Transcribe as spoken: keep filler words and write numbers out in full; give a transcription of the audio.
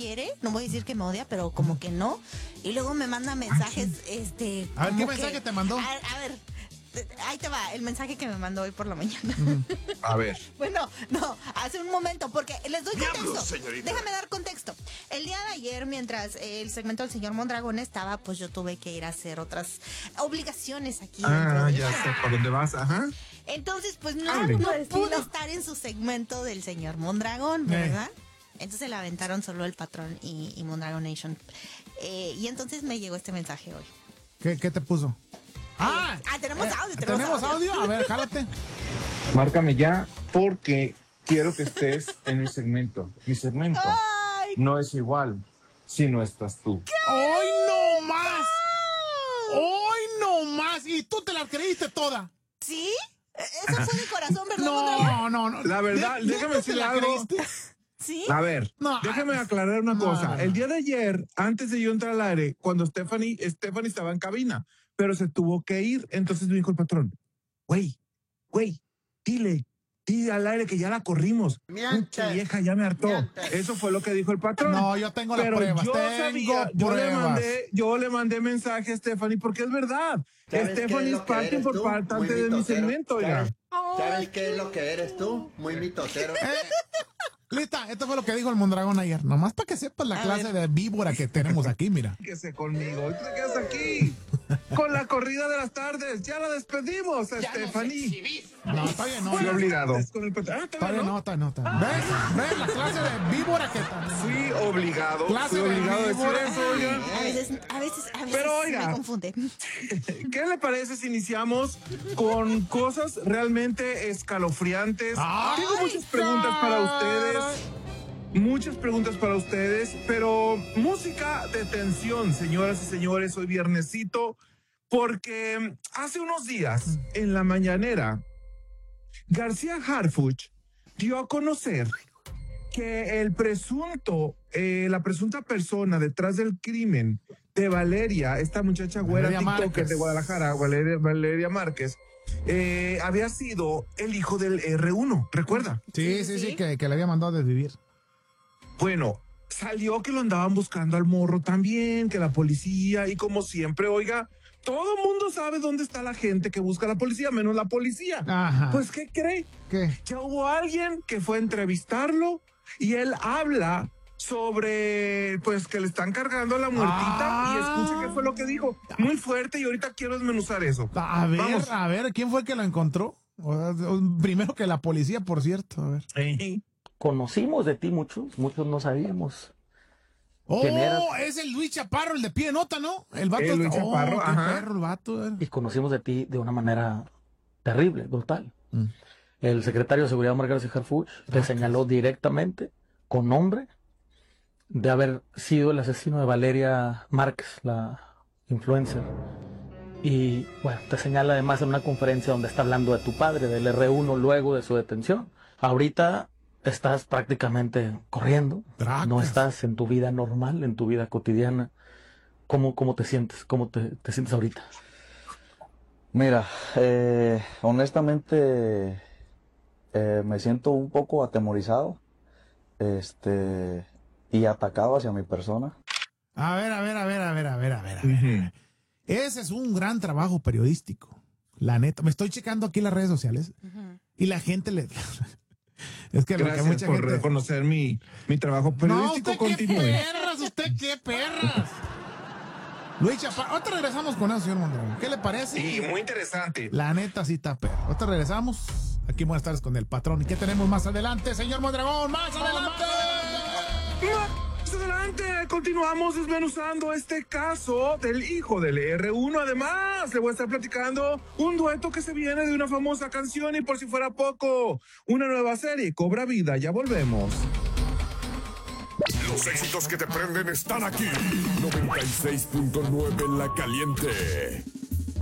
quiere, no voy a decir que me odia, pero como que no. Y luego me manda mensajes, este... A ver, ¿qué como mensaje que- te mandó? A, a ver, ahí te va, el mensaje que me mandó hoy por la mañana. A ver. Bueno, no, hace un momento, porque les doy Diablos, contexto. señorita. Déjame dar contexto. El día de ayer, mientras el segmento del señor Mondragón estaba, pues yo tuve que ir a hacer otras obligaciones aquí. dentro Ah, del ya show. sé por dónde vas, ajá. Entonces, pues no, Hable. no pude estar en su segmento del señor Mondragón, ¿verdad? Entonces la aventaron solo el patrón y, y Mondragon Nation. Eh, y entonces me llegó este mensaje hoy. ¿Qué, qué te puso? Ah, Ah, tenemos eh, audio, tenemos, ¿tenemos audio? A ver, jálate. Márcame ya porque quiero que estés en mi segmento. Mi segmento Ay, no es igual si no estás tú. ¡Hoy no más! ¡Hoy no más! Y tú te la creíste toda. ¿sí? Eso fue de corazón, ¿verdad, Mondragón? No, no, no. La verdad, ¿Neta déjame te decirle la algo. creíste? ¿Sí? A ver, No, déjame ay, aclarar una no, cosa. no. El día de ayer, antes de yo entrar al aire, cuando Stephanie, Stephanie estaba en cabina, pero se tuvo que ir, entonces me dijo el patrón, güey, güey, dile, dile al aire que ya la corrimos. Mucha vieja, ya me hartó. Eso fue lo que dijo el patrón. No, yo tengo las pero pruebas, yo tengo sabía, yo le pruebas. mandé, yo le mandé mensaje a Stephanie porque es verdad. ¿Sabes qué Stephanie es es lo que parte eres tú? importante Muy de mi mitotero. segmento, ya. ¿Sabes? ¿Sabes qué es lo que eres tú? Muy mitotero. Lista, esto fue lo que dijo el Mondragón ayer. Nomás para que sepas la A clase ver. de víbora que tenemos aquí, mira. Quédese conmigo. Y tú te quedas aquí con la corrida de las tardes. Ya la despedimos, Stephanie. No, está bien, no. Fui no. obligado. Con el pat- ah, Está bien, no, está, no, está bien. ¿Ves? ¿Ves la clase de víbora que tenemos? Fui obligado. Clase Fui de obligado a decir víbora. eso, oiga. A veces, a veces, a veces Pero, oiga. me confunde. ¿Qué le parece si iniciamos con cosas realmente escalofriantes? Ay, Tengo muchas preguntas para ustedes. Muchas preguntas para ustedes, pero música de tensión, señoras y señores, hoy viernesito, porque hace unos días, en la mañanera, García Harfuch dio a conocer que el presunto, eh, la presunta persona detrás del crimen de Valeria, esta muchacha güera Valeria TikToker Márquez. de Guadalajara, Valeria, Valeria Márquez, eh, había sido el hijo del R uno, ¿recuerda? Sí, sí, sí, que, que le había mandado a desvivir. Bueno, salió que lo andaban buscando al morro también, que la policía, y como siempre, oiga, todo el mundo sabe dónde está la gente que busca a la policía, menos la policía. Ajá. Pues, ¿qué cree? ¿Qué? Ya hubo alguien que fue a entrevistarlo y él habla sobre, pues, que le están cargando a la muertita Ah. y escuche qué fue lo que dijo. Muy fuerte y ahorita quiero desmenuzar eso. A ver, Vamos. a ver, ¿quién fue el que lo encontró? O- o- Primero que la policía, por cierto. A ver. Eh, Conocimos de ti muchos, muchos no sabíamos. Oh, ¿Quién eras? es el Luis Chaparro, el de pie de nota, ¿no? El vato. El Luis oh, Chaparro, qué ajá. perro el vato. eh. Y conocimos de ti de una manera terrible, brutal. Mm. El secretario de Seguridad, Omar García Harfuch, te señaló directamente, con nombre, de haber sido el asesino de Valeria Márquez, la influencer. Y bueno, te señala además en una conferencia donde está hablando de tu padre, del R uno, luego de su detención. Ahorita estás prácticamente corriendo, Tracas. no estás en tu vida normal, en tu vida cotidiana. ¿Cómo, cómo te sientes? ¿Cómo te, te sientes ahorita? Mira, eh, honestamente eh, me siento un poco atemorizado, este, y atacado hacia mi persona. A ver, a ver, a ver, a ver, a ver, a ver. A ver. Ese es un gran trabajo periodístico. La neta. Me estoy checando aquí las redes sociales y la gente le. Es que, lo que Gracias mucha por gente. reconocer mi, mi trabajo No, periodístico. usted qué Continúe. perras, usted qué perras. Luis Chaparro. Ahorita regresamos con eso, señor Mondragón. ¿Qué le parece? Sí, muy interesante. La neta sí está perro. Ahorita regresamos. Aquí buenas tardes con el patrón. ¿Y qué tenemos más adelante, señor Mondragón? ¡Más adelante! Más adelante, continuamos desmenuzando este caso del hijo del R uno. Además, le voy a estar platicando un dueto que se viene de una famosa canción y por si fuera poco, una nueva serie cobra vida. Ya volvemos. Los éxitos que te prenden están aquí. noventa y seis punto nueve La Caliente.